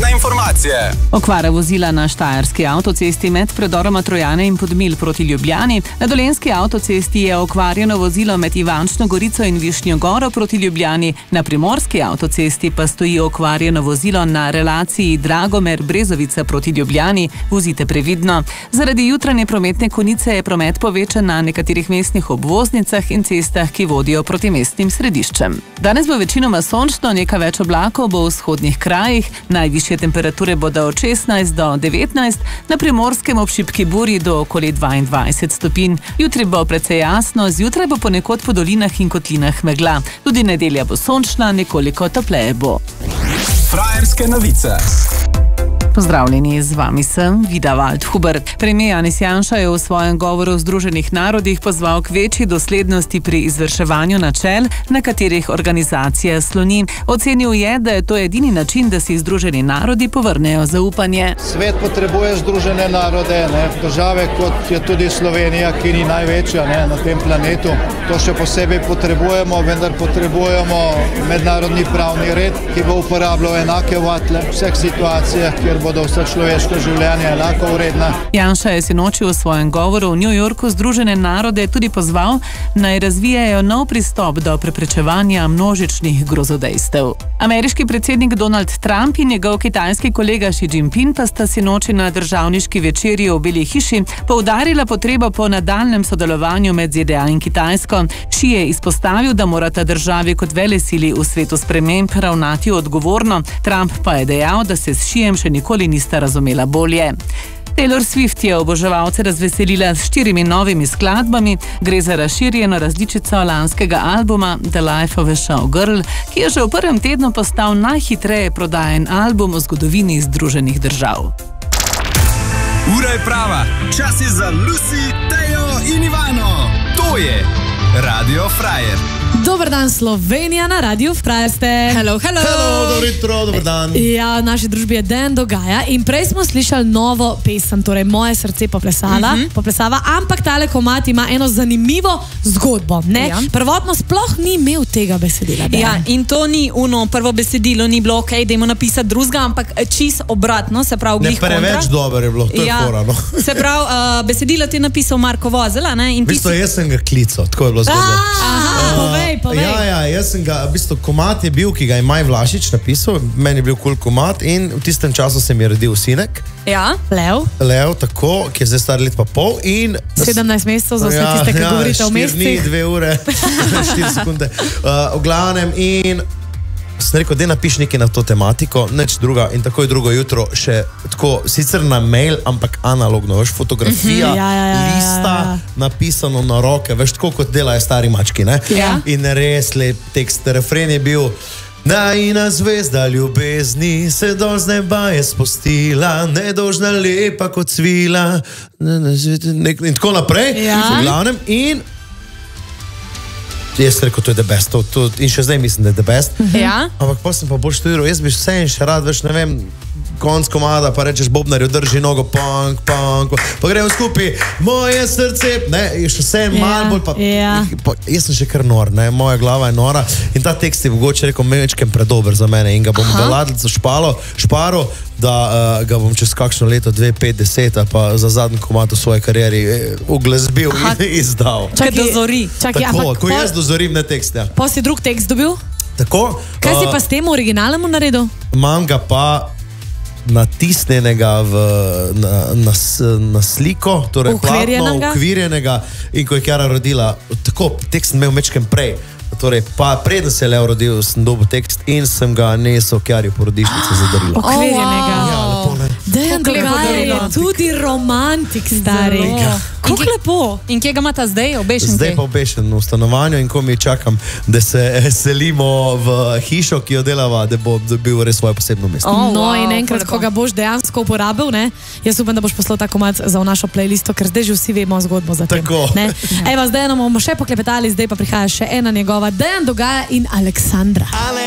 prometne informacije. Okvara vozila na štajerski avtocesti med predoroma Trojane in Podmilj proti Ljubljani. Na dolenjski avtocesti je okvarjeno vozilo med Ivančno Gorico in Višnjo Goro proti Ljubljani. Na primorski avtocesti pa stoji okvarjeno vozilo na relaciji Dragomer-Brezovica proti Ljubljani. Vozite previdno. Zaradi jutranje prometne konice je promet povečan na nekaterih mestnih obvoznicah in cestah, ki vodijo proti mestnim središčem. Danes bo večinoma sončno, nekaj več oblakov bo v vzhodnih krajih. Najvišje temperature bodo od 16 do 19, na Primorskem ob šibki burji do okoli 22 stopinj. Jutri bo precej jasno, zjutraj bo ponekod po dolinah in kotlinah megla. Tudi nedelja bo sončna, nekoliko topleje bo. Frajerske novice. Pozdravljeni, z vami sem Vida Waldhuber. Premier Janez Janša je v svojem govoru v Združenih narodih pozval k večji doslednosti pri izvrševanju načel, na katerih organizacija sloni. Ocenil je, da je to edini način, da si Združeni narodi povrnejo zaupanje. Svet potrebuje Združene narode, države kot je tudi Slovenija, ki ni največja na tem planetu. To še posebej potrebujemo, vendar potrebujemo mednarodni pravni red, ki bo uporabljal enake vatle v vseh situacijah, kjer bodo vsa človeška življenja enako vredna. Janša je sinoči v svojem govoru v New Yorku Združene narode tudi pozval, naj razvijajo nov pristop do preprečevanja množičnih grozodejstev. Ameriški predsednik Donald Trump in njegov kitajski kolega Xi Jinping pa sta sinoči na državniški večerji v Beli hiši poudarila potrebo po nadaljnjem sodelovanju med ZDA in Kitajsko. Xi je izpostavil, da morata državi kot velesili v svetu sprememb ravnati odgovorno. Trump pa je dejal, da se s Xijem še nikoli nista razumela bolje. Taylor Swift je oboževalce razveselila s 4 novimi skladbami. Gre za razširjeno različico lanskega albuma The Life of a Showgirl, ki je že v prvem tednu postal najhitreje prodajen album v zgodovini Združenih držav. Ura je prava, čas je za Lucy, Tejo in Ivano. To je Radio Frajer. Dobar dan, Slovenija, na Radiu Frajer ste. Hello. Dobro jutro, dober dan. Ja, v naši družbi je Dan dogaja in prej smo slišali novo pesem, torej Moje srce poplesava, ampak tale komad ima eno zanimivo zgodbo, ne? Ja. Prvotno sploh ni imel tega besedila. Ja, in to ni prvo besedilo, ni bilo okej, dajmo napisati drugega, ampak čist obratno, se pravi glih kontra. Ne, preveč dobro je bilo, to je fora, no. Se pravi, besedilo ti je napisal Marko Vozela, ne? In v bistvu jaz sem ga klical, tako je bilo zgodbo. Povej. Ja, jaz sem ga, v bistvu komad je bil, ki ga je Maj Vlašič napisal, meni je bil kul komad in v tistem času se mi je rodil sinek. Ja. Lev, tako, ki je zdaj star let pa pol in... 17 mesecev za vse tiste, ki govorite o mesecih. 4 dni, 2 ure, 4 sekunde. V glavnem in sem rekel, da napiš nekaj na to tematiko, nič druga in tako je drugo jutro še tako, sicer na mail, ampak analogno, veš, fotografija, lista, napisano na roke, veš, tako kot delajo stari mački, ne? Ja. In res lep tekst, refren je bil: Najina zvezda ljubezni se do z neba je spustila, nedožna lepa kot svila, in tako naprej, v glavnem, in jaz rekel, to je the best, in še zdaj mislim, da je the best. Ampak pa sem pa bolj študiral, jaz bi vse in še rad, veš, ne vem, konc komada, pa rečeš bobnarju, drži nogo, punk, pa gremo skupaj, moje srce, ne, še vse malo bolj, pa jaz sem še kar nor, ne, moja glava je nora in ta tekst je mogoče rekel mečkem predober za mene in ga bom baladlico šparo, da ga bom čez kakšno leto, 2, 5, 10, pa za zadnji komad v svoji karieri uglezbil in izdal. Čakaj, dozori. Tako, ko jaz dozorim na tekst, ja. Pa si drug tekst dobil? Tako. Kaj si pa s tem originalnemu naredil? Imam ga pa natisnenega na sliko, torej platno, ukvirjenega, in ko je Kjara rodila, tako, tekst sem imel mečkem prej. Torej, pa preden se je Leo rodil, sem dobil tekst in sem ga nesel Kjari v porodnišnico za darilo. Ukvirjenega. Ja, lepo, ne? Dejan Dogaj je tudi romantik, stari. Kako lepo. In kje ga imata zdaj, obešen? Zdaj pa obešen v stanovanju in ko mi čakam, da se selimo v hišo, ki jo delava, da bo dobil res svoje posebno mesto. No in enkrat, ko ga boš dejansko uporabil, ne, jaz upam, da boš poslal ta komad za našo playlisto, ker zdaj že vsi vemo zgodbo za tem. Tako. Evo, zdaj bomo še poklepetali, zdaj pa prihaja še ena njegova, Dejan Dogaja in Aleksandra.